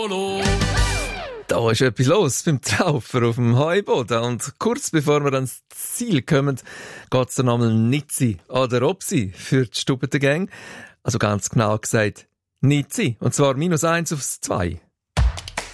Da ist etwas los beim Taufer auf dem Heuboden. Und kurz bevor wir ans Ziel kommen, geht es dann einmal Nizzi oder Opsi für die Stubbentengang. Also ganz genau gesagt, Nizzi. Und zwar -1 aufs 2.